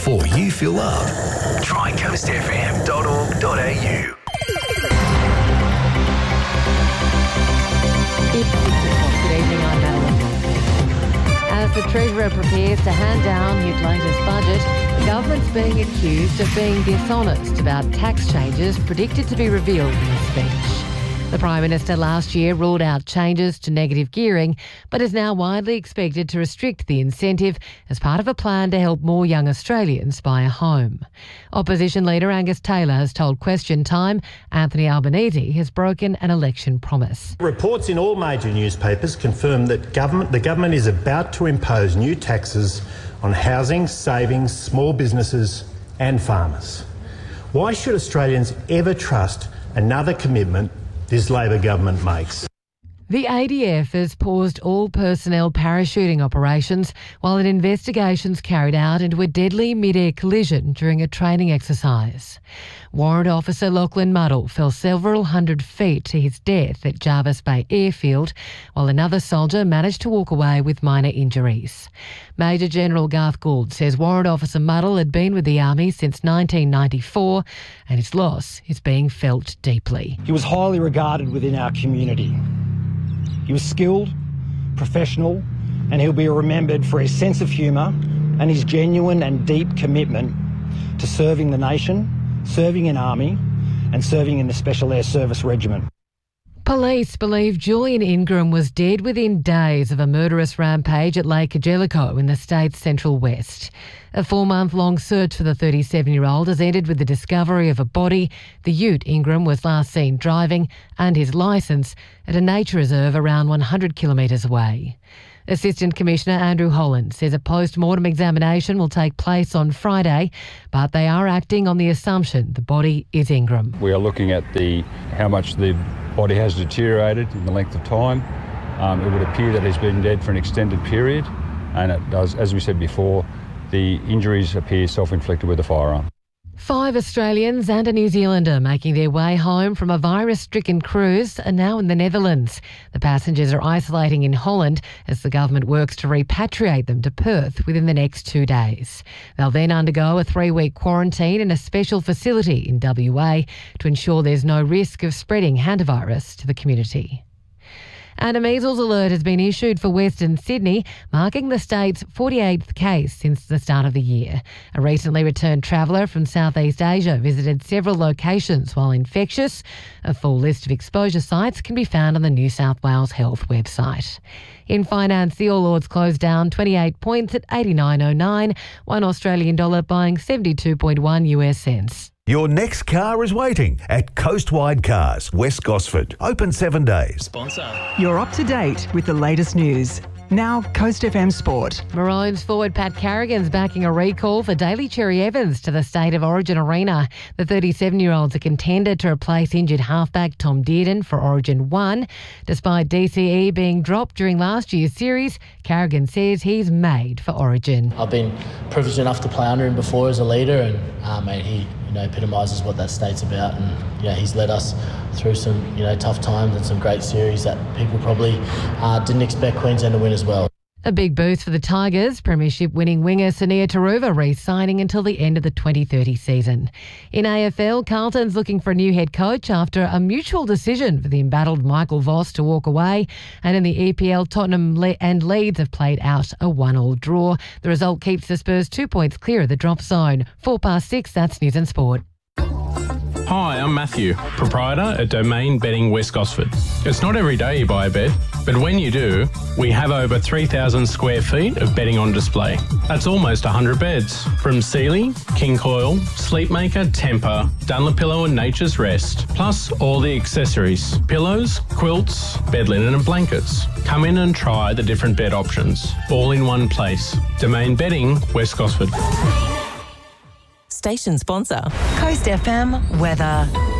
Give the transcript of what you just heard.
before you feel loved. Try coastfm.org.au. Good evening, I'm Madeline. As the Treasurer prepares to hand down his latest budget, the government's being accused of being dishonest about tax changes predicted to be revealed in his speech. The Prime Minister last year ruled out changes to negative gearing, but is now widely expected to restrict the incentive as part of a plan to help more young Australians buy a home. Opposition leader Angus Taylor has told Question Time Anthony Albanese has broken an election promise. Reports in all major newspapers confirm that the government is about to impose new taxes on housing, savings, small businesses and farmers. Why should Australians ever trust another commitment this Labor government makes? The ADF has paused all personnel parachuting operations while an investigation's carried out into a deadly mid-air collision during a training exercise. Warrant Officer Lachlan Muddle fell several hundred feet to his death at Jervis Bay Airfield, while another soldier managed to walk away with minor injuries. Major General Garth Gould says Warrant Officer Muddle had been with the Army since 1994 and his loss is being felt deeply. He was highly regarded within our community. He was skilled, professional, and he'll be remembered for his sense of humour and his genuine and deep commitment to serving the nation, serving in Army and serving in the Special Air Service Regiment. Police believe Julian Ingram was dead within days of a murderous rampage at Lake Jellicoe in the state's central west. A 4-month-long search for the 37-year-old has ended with the discovery of a body, the ute Ingram was last seen driving, and his licence at a nature reserve around 100 kilometres away. Assistant Commissioner Andrew Holland says a post-mortem examination will take place on Friday, but they are acting on the assumption the body is Ingram. We are looking at how much the body has deteriorated in the length of time. It would appear that he's been dead for an extended period, and it does, as we said before, the injuries appear self-inflicted with a firearm. 5 Australians and a New Zealander making their way home from a virus-stricken cruise are now in the Netherlands. The passengers are isolating in Holland as the government works to repatriate them to Perth within the next 2 days. They'll then undergo a 3-week quarantine in a special facility in WA to ensure there's no risk of spreading hantavirus to the community. And a measles alert has been issued for Western Sydney, marking the state's 48th case since the start of the year. A recently returned traveller from Southeast Asia visited several locations while infectious. A full list of exposure sites can be found on the New South Wales Health website. In finance, the All Ords closed down 28 points at 89.09, $1 Australian dollar buying 72.1 US cents. Your next car is waiting at Coastwide Cars, West Gosford. Open 7 days. Sponsor. You're up to date with the latest news. Now, Coast FM Sport. Maroons forward Pat Carrigan's backing a recall for Daly Cherry Evans to the State of Origin Arena. The 37-year-old's a contender to replace injured halfback Tom Dearden for Origin 1. Despite DCE being dropped during last year's series, Carrigan says he's made for Origin. I've been privileged enough to play under him before as a leader, and he epitomises what that state's about, and he's led us through some tough times and some great series that people probably didn't expect Queensland to win as well. A big boost for the Tigers, premiership winning winger Sania Taruva re-signing until the end of the 2030 season. In AFL, Carlton's looking for a new head coach after a mutual decision for the embattled Michael Voss to walk away. And in the EPL, Tottenham and Leeds have played out a 1-1 draw. The result keeps the Spurs 2 points clear of the drop zone. 6:04, that's News and Sport. Hi, I'm Matthew, proprietor at Domain Bedding West Gosford. It's not every day you buy a bed, but when you do, we have over 3,000 square feet of bedding on display. That's almost 100 beds, from Sealy, King Coil, Sleepmaker, Tempur, Dunlopillow and Nature's Rest, plus all the accessories, pillows, quilts, bed linen and blankets. Come in and try the different bed options, all in one place. Domain Bedding West Gosford. Station sponsor. Coast FM weather.